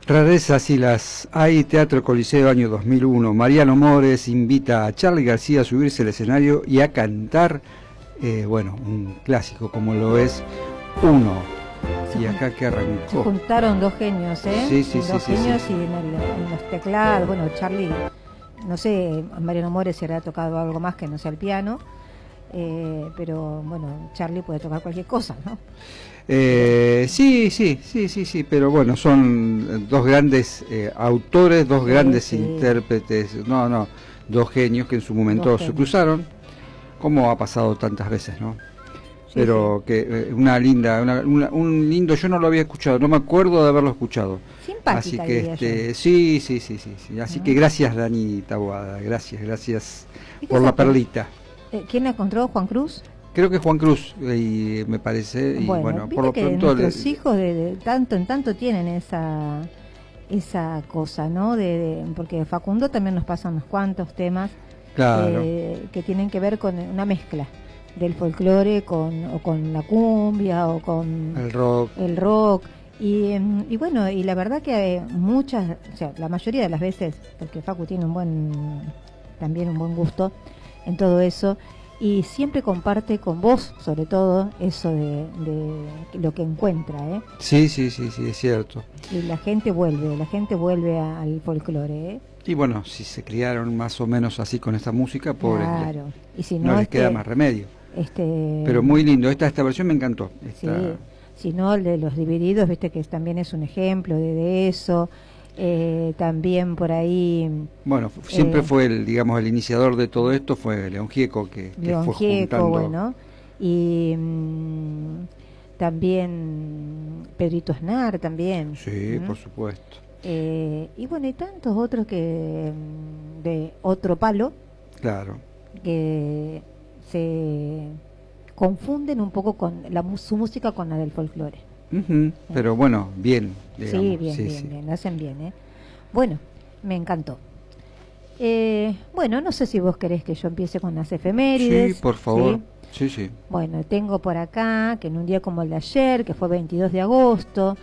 Rarezas y las hay. Teatro Coliseo, año 2001. Mariano Mores invita a Charly García a subirse al escenario y a cantar, bueno, un clásico como lo es Uno. Y acá que Se arrancó. juntaron dos genios, ¿eh? Sí, sí, Dos sí, sí, genios sí. y en los teclados, bueno, Charly, no sé, Mariano Mores se le ha tocado algo más que no sea el piano, pero bueno, Charly puede tocar cualquier cosa, ¿no? Sí, sí, sí, sí, sí, pero bueno, son dos grandes autores, dos Sí, grandes sí. intérpretes, no, dos genios que en su momento Dos se genios. cruzaron, como ha pasado tantas veces, ¿no? Sí, Pero sí. que una linda, un lindo, yo no lo había escuchado, no me acuerdo de haberlo escuchado. Así Simpática, que diría yo. sí, sí, sí, sí, sí. Así que ¿No? gracias Dani Taboada, gracias ¿Y por vos la sabés perlita. quién la encontró? ¿Juan Cruz? Creo que Juan Cruz, y me parece, y Bueno, bueno, por viste lo que pronto nuestros hijos de tanto en tanto tienen esa cosa, ¿no? Porque Facundo también nos pasa unos cuantos temas claro, que tienen que ver con una mezcla del folclore o con la cumbia o con el rock. el rock. Y bueno, y la verdad que muchas, o sea, la mayoría de las veces, porque Facu tiene también un buen gusto en todo eso, y siempre comparte con vos, sobre todo, eso de lo que encuentra, ¿eh? Sí, sí, sí, sí, es cierto. Y la gente vuelve al folclore, ¿eh? Y bueno, si se criaron más o menos así con esta música, pobres, Claro. Y si no no, les queda más remedio. este, Pero muy lindo, esta versión me encantó. sí, si no, el de los Divididos, viste que también es un ejemplo de eso. También por ahí Bueno, siempre eh, fue el, digamos, el iniciador de todo esto fue León Gieco, que León fue Gieco, juntando. bueno, y también Pedrito Aznar también. Sí, por supuesto. Y bueno, y tantos otros que de otro palo Claro. que se confunden un poco con su música con la del folclore. Ujú, pero bueno, bien, digamos. Sí, bien, Sí, bien, sí. bien, lo hacen bien, ¿eh? Bueno, me encantó. Bueno, no sé si vos querés que yo empiece con las efemérides. Sí, por favor. ¿Sí? Sí, sí. Bueno, tengo por acá que en un día como el de ayer, que fue 22 de agosto,